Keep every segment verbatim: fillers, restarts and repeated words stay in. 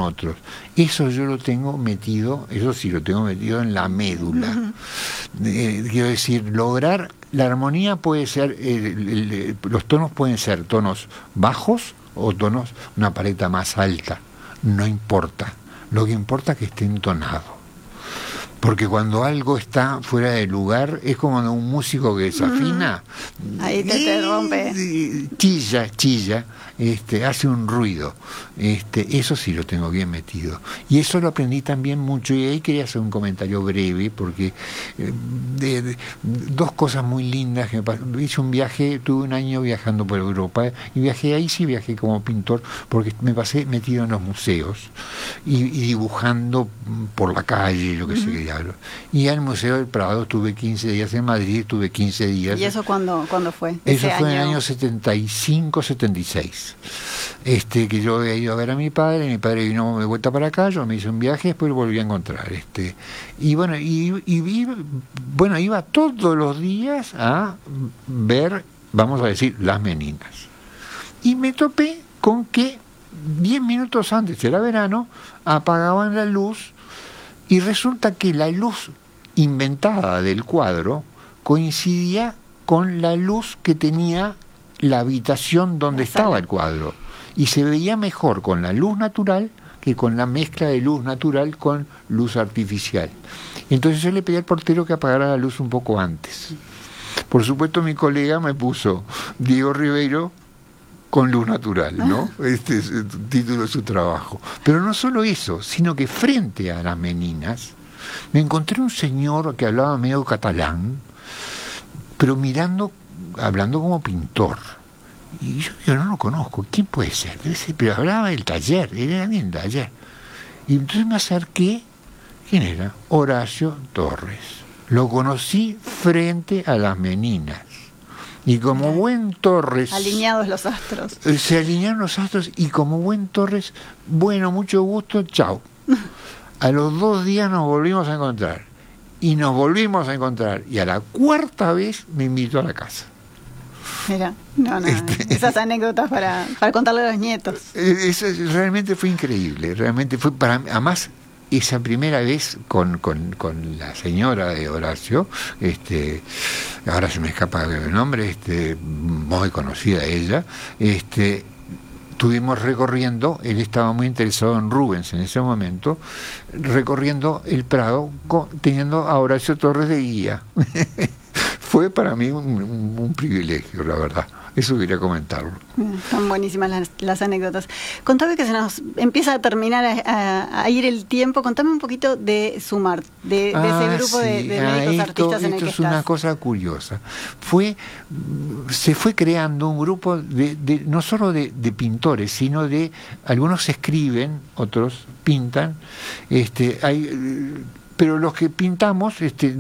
otros. Eso yo lo tengo metido, eso sí lo tengo metido en la médula. Uh-huh. Eh, quiero decir, lograr la armonía puede ser, eh, el, el, los tonos pueden ser tonos bajos o tonos, una paleta más alta, no importa. Lo que importa es que esté entonado. Porque cuando algo está fuera de lugar, es como un músico que desafina. Ahí te, te rompe. Chilla, chilla, este, hace un ruido. Este, eso sí lo tengo bien metido. Y eso lo aprendí también mucho. Y ahí quería hacer un comentario breve, porque eh, de, de, dos cosas muy lindas que me pasaron. Hice un viaje, tuve un año viajando por Europa, y viajé ahí, sí viajé como pintor, porque me pasé metido en los museos y, y dibujando por la calle, lo que uh-huh. se y al Museo del Prado estuve quince días, en Madrid estuve quince días. ¿Y eso cuándo, cuándo fue? Eso fue año? en el año setenta y cinco, setenta y seis. Este, que yo había ido a ver a mi padre, mi padre vino de vuelta para acá, yo me hice un viaje, después lo volví a encontrar. Este, y bueno, y, y, y bueno, iba todos los días a ver, vamos a decir, las meninas. Y me topé con que diez minutos antes, era verano, apagaban la luz. Y resulta que la luz inventada del cuadro coincidía con la luz que tenía la habitación donde estaba el cuadro. Y se veía mejor con la luz natural que con la mezcla de luz natural con luz artificial. Entonces yo le pedí al portero que apagara la luz un poco antes. Por supuesto mi colega me puso Diego Ribeiro con luz natural, ¿no? Este es el título de su trabajo. Pero no solo eso, sino que frente a las meninas me encontré un señor que hablaba medio catalán, pero mirando, hablando como pintor. Y yo, yo no lo conozco, ¿quién puede ser? Pero hablaba del taller, era bien taller. Y entonces me acerqué, ¿quién era? Horacio Torres. Lo conocí frente a las meninas. Y como buen Torres... Alineados los astros. Se alinearon los astros y como buen Torres, bueno, mucho gusto, chao. A los dos días nos volvimos a encontrar. Y nos volvimos a encontrar. Y a la cuarta vez me invitó a la casa. Mira, no, no, este, esas anécdotas para, para contarle a los nietos. Eso realmente fue increíble. Realmente fue para mí, además... Esa primera vez con, con, con la señora de Horacio, este, ahora se me escapa el nombre, este, muy conocida ella, este, estuvimos recorriendo, él estaba muy interesado en Rubens en ese momento, recorriendo el Prado con, teniendo a Horacio Torres de guía. Fue para mí un, un, un privilegio, la verdad. Eso quería comentarlo. Son buenísimas las, las anécdotas. Contame que se nos empieza a terminar a, a, a ir el tiempo. Contame un poquito de Sumar, de, de ah, ese grupo sí. de, de médicos ah, esto, artistas en el que estás. Esto es una cosa curiosa. Fue, se fue creando un grupo de, de no solo de, de pintores, sino de algunos escriben, otros pintan. Este, hay pero los que pintamos, este,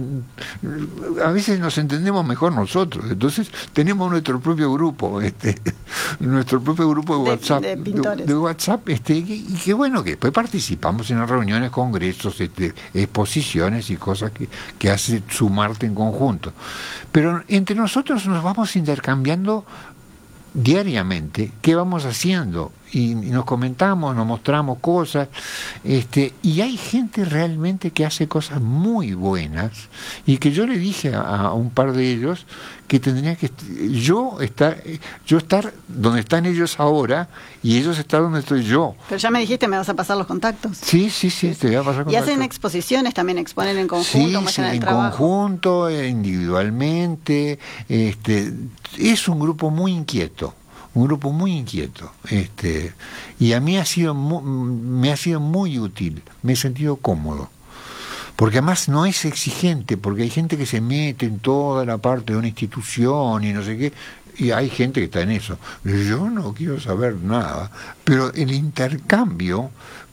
a veces nos entendemos mejor nosotros, entonces tenemos nuestro propio grupo, este, nuestro propio grupo de, de WhatsApp, de, de, de WhatsApp, este, y que bueno, que después participamos en las reuniones, congresos, este, exposiciones y cosas que, que hace Sumarte en conjunto. Pero entre nosotros nos vamos intercambiando diariamente qué vamos haciendo y, y nos comentamos, nos mostramos cosas, este, y hay gente realmente que hace cosas muy buenas y que yo le dije a, a un par de ellos que tendría que yo estar yo estar donde están ellos ahora y ellos estar donde estoy yo. Pero ya me dijiste, me vas a pasar los contactos. Sí, sí, sí, sí. Te voy a pasar contactos. Y hacen exposiciones, también exponen en conjunto, sí, sí, el en trabajo. conjunto, individualmente, este, es un grupo muy inquieto. Un grupo muy inquieto, este, y a mí ha sido muy, me ha sido muy útil, me he sentido cómodo, porque además no es exigente, porque hay gente que se mete en toda la parte de una institución y no sé qué, y hay gente que está en eso. Yo no quiero saber nada, pero el intercambio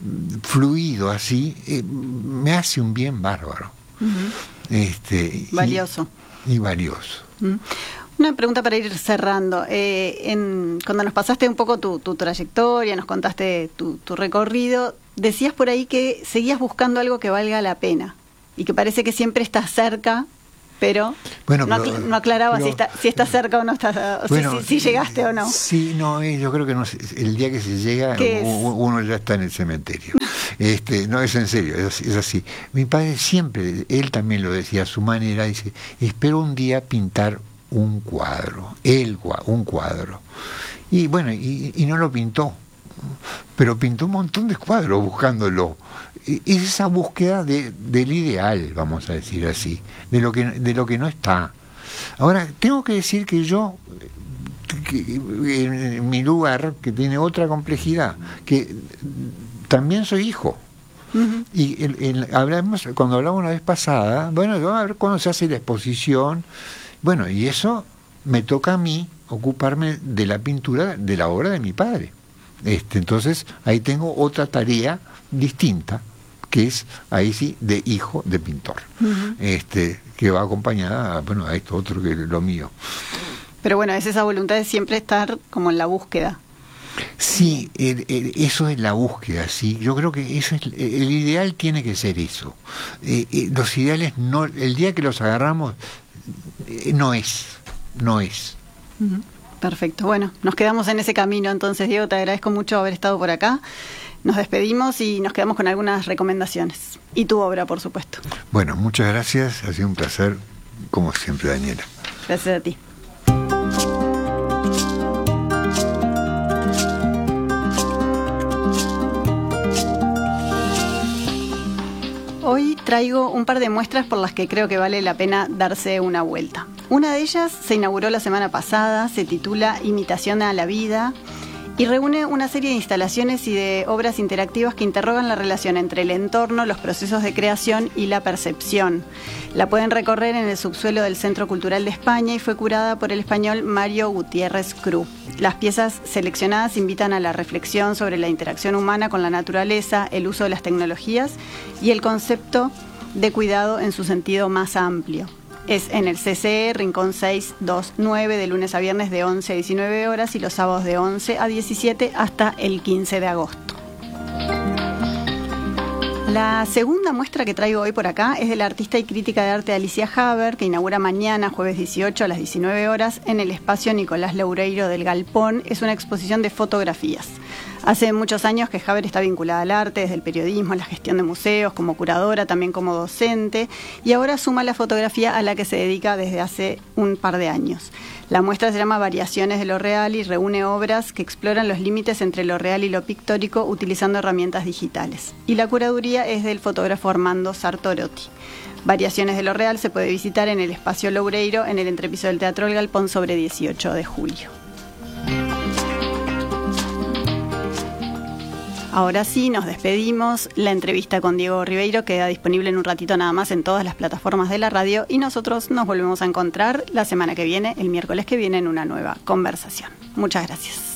fluido así eh, me hace un bien bárbaro. Uh-huh. Este, valioso. Y, y valioso. Uh-huh. Una pregunta para ir cerrando. Eh, en, cuando nos pasaste un poco tu, tu trayectoria, nos contaste tu, tu recorrido, decías por ahí que seguías buscando algo que valga la pena y que parece que siempre estás cerca pero, bueno, no, pero no aclaraba pero, si está si está cerca o no está, o bueno, si, si, si llegaste o no. Sí, no, yo creo que no, el día que se llega uno ya está en el cementerio. Este, no, es en serio, es, es así. Mi padre siempre, él también lo decía a su manera, dice, espero un día pintar un cuadro, el un cuadro. Y bueno, y, y no lo pintó, pero pintó un montón de cuadros buscándolo. Es esa búsqueda de, del ideal, vamos a decir así, de lo que de lo que no está. Ahora, tengo que decir que yo, que en mi lugar, que tiene otra complejidad, que también soy hijo. Uh-huh. Y el, el, hablamos, cuando hablamos una vez pasada, bueno, a ver cuándo se hace la exposición, bueno, y eso me toca a mí ocuparme de la pintura de la obra de mi padre. Este, entonces, ahí tengo otra tarea distinta, que es, ahí sí, de hijo de pintor, uh-huh. este, que va acompañada, bueno, a esto otro que es lo mío. Pero bueno, es esa voluntad de siempre estar como en la búsqueda. Sí, el, el, eso es la búsqueda, sí. Yo creo que eso es el ideal, tiene que ser eso. Eh, eh, los ideales no, el día que los agarramos eh, no es, no es. Uh-huh. Perfecto. Bueno, nos quedamos en ese camino. Entonces, Diego, te agradezco mucho haber estado por acá. Nos despedimos y nos quedamos con algunas recomendaciones. Y tu obra, por supuesto. Bueno, muchas gracias. Ha sido un placer, como siempre, Daniela. Gracias a ti. Hoy traigo un par de muestras por las que creo que vale la pena darse una vuelta. Una de ellas se inauguró la semana pasada, se titula Imitación a la vida y reúne una serie de instalaciones y de obras interactivas que interrogan la relación entre el entorno, los procesos de creación y la percepción. La pueden recorrer en el subsuelo del Centro Cultural de España y fue curada por el español Mario Gutiérrez Cruz. Las piezas seleccionadas invitan a la reflexión sobre la interacción humana con la naturaleza, el uso de las tecnologías y el concepto de cuidado en su sentido más amplio. Es en el C C E Rincón seiscientos veintinueve de lunes a viernes de once a diecinueve horas y los sábados de once a diecisiete hasta el quince de agosto. La segunda muestra que traigo hoy por acá es de la artista y crítica de arte Alicia Haber, que inaugura mañana, jueves dieciocho a las diecinueve horas, en el espacio Nicolás Loureiro del Galpón. Es una exposición de fotografías. Hace muchos años que Haber está vinculada al arte, desde el periodismo, la gestión de museos, como curadora, también como docente, y ahora suma la fotografía a la que se dedica desde hace un par de años. La muestra se llama Variaciones de lo Real y reúne obras que exploran los límites entre lo real y lo pictórico utilizando herramientas digitales. Y la curaduría es del fotógrafo Armando Sartorotti. Variaciones de lo Real se puede visitar en el espacio Loureiro, en el entrepiso del Teatro El Galpón, sobre dieciocho de julio. Ahora sí, nos despedimos. La entrevista con Diego Ribeiro queda disponible en un ratito nada más en todas las plataformas de la radio y nosotros nos volvemos a encontrar la semana que viene, el miércoles que viene, en una nueva conversación. Muchas gracias.